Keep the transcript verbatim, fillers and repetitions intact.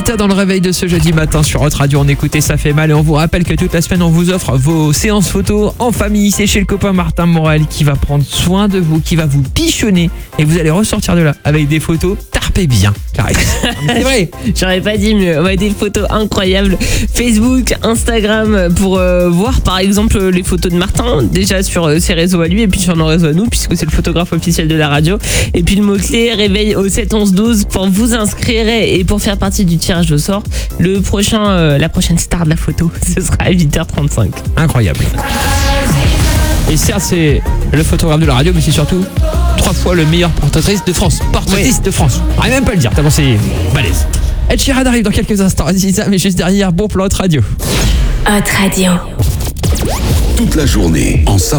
Rita dans le réveil de ce jeudi matin sur Hot Radio. On écoutait Ça fait mal et on vous rappelle que toute la semaine on vous offre vos séances photos en famille. C'est chez le copain Martin Morel qui va prendre soin de vous, qui va vous bichonner et vous allez ressortir de là avec des photos tarpées bien. C'est vrai. J'aurais pas dit mieux. Ouais, des photos incroyables. Facebook, Instagram pour euh, voir par exemple les photos de Martin déjà sur euh, ses réseaux à lui et puis sur nos réseaux à nous puisque c'est le photographe officiel de la radio. Et puis le mot-clé réveil au sept onze douze pour vous inscrire et pour faire partie du tirage au sort. Le prochain, euh, la prochaine star de la photo, ce sera à huit heures trente-cinq. Incroyable. Et certes, c'est le photographe de la radio, mais c'est surtout trois fois le meilleur portraitiste de France. Portraitiste oui. de France. On n'arrive même pas à le dire, tellement c'est balèze. Ed Sheeran arrive dans quelques instants. Aziza, mais juste derrière, bon plan Hot Radio. Hot Radio. Toute la journée, en